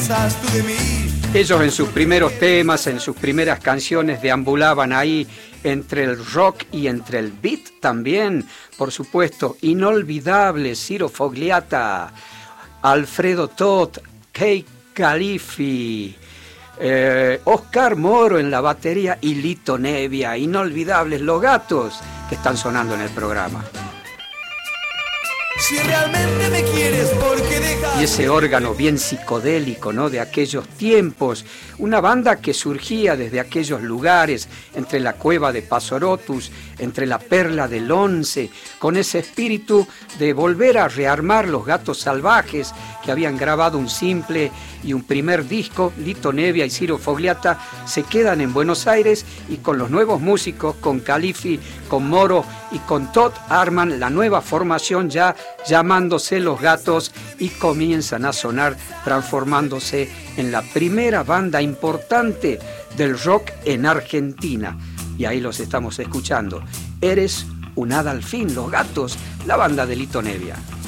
piensas tú de mí? Ellos en sus primeros temas, en sus primeras canciones deambulaban ahí entre el rock y entre el beat también, por supuesto, inolvidable Ciro Fogliata, Alfredo Toth, Kay Khalifi, Oscar Moro en la batería y Lito Nebbia, inolvidables Los Gatos que están sonando en el programa. Si realmente me quieres, ¿por qué dejas? Y ese órgano bien psicodélico, ¿no?, de aquellos tiempos, una banda que surgía desde aquellos lugares, entre la cueva de Pasorotus, entre la perla del Once, con ese espíritu de volver a rearmar Los Gatos Salvajes, que habían grabado un simple y un primer disco. Lito Nebbia y Ciro Fogliata se quedan en Buenos Aires y con los nuevos músicos, con Khalifi, con Moro y con Todd, arman la nueva formación ya llamándose Los Gatos y comienzan a sonar, transformándose en la primera banda importante del rock en Argentina. Y ahí los estamos escuchando. Eres un hada al fin, Los Gatos, la banda de Lito Nebbia.